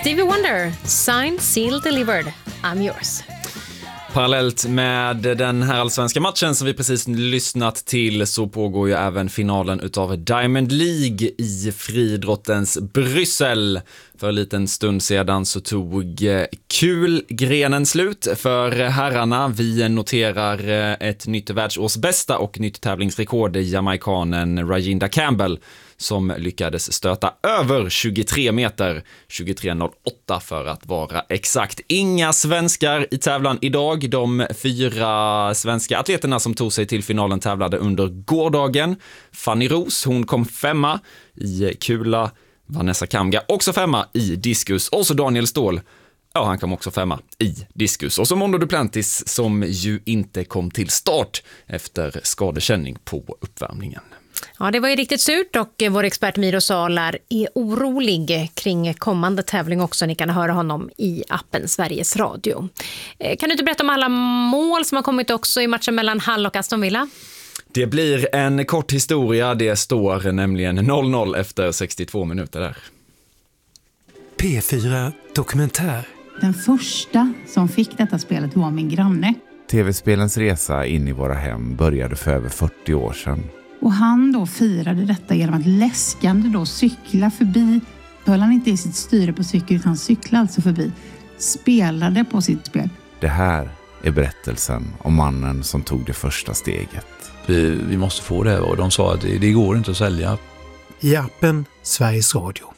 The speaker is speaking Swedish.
Stevie Wonder, Signed, Sealed, Delivered, I'm yours. Parallellt med den här allsvenska matchen som vi precis lyssnat till så pågår ju även finalen utav Diamond League i friidrottens Bryssel. För en liten stund sedan så tog kulgrenen slut för herrarna. Vi noterar ett nytt världsårsbästa och nytt tävlingsrekord, jamaikanen Rajinda Campbell, som lyckades stöta över 23 meter, 23,08 för att vara exakt. Inga svenskar i tävlan idag. De 4 svenska atleterna som tog sig till finalen tävlade under gårdagen. Fanny Ros, hon kom 5:a i kula. Vanessa Kamga också 5:a i diskus. Och så Daniel Ståhl, ja, han kom också 5:a i diskus. Och så Mondo Duplantis som ju inte kom till start efter skadekänning på uppvärmningen. Ja, det var ju riktigt surt och vår expert Miro Salar är orolig kring kommande tävling också. Ni kan höra honom i appen Sveriges Radio. Kan du inte berätta om alla mål som har kommit också i matchen mellan Hull och Aston Villa? Det blir en kort historia. Det står nämligen 0-0 efter 62 minuter där. P4 Dokumentär. Den första som fick detta spelet var min granne. TV-spelens resa in i våra hem började för över 40 år sedan. Och han då firade detta genom att läskande då cykla förbi. Höll han inte i sitt styre på cykel utan cyklade alltså förbi. Spelade på sitt spel. Det här är berättelsen om mannen som tog det första steget. Vi måste få det här och de sa att det går inte att sälja. I appen Sveriges Radio.